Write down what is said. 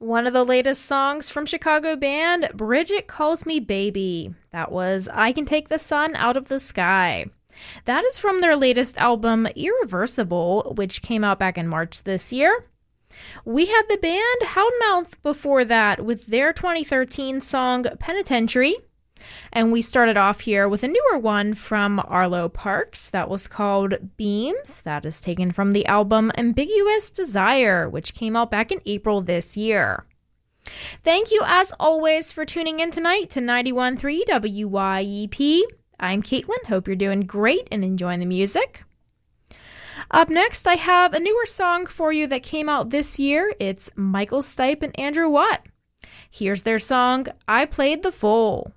One of the latest songs from Chicago band Bridget Calls Me Baby. That was I Can Take the Sun Out of the Sky. That is from their latest album Irreversible, which came out back in March this year. We had the band Houndmouth before that with their 2013 song Penitentiary. And we started off here with a newer one from Arlo Parks that was called Beams. That is taken from the album Ambiguous Desire, which came out back in April this year. Thank you, as always, for tuning in tonight to 91.3 WYEP. I'm Caitlin. Hope you're doing great and enjoying the music. Up next, I have a newer song for you that came out this year. It's Michael Stipe and Andrew Watt. Here's their song, I Played the Fool.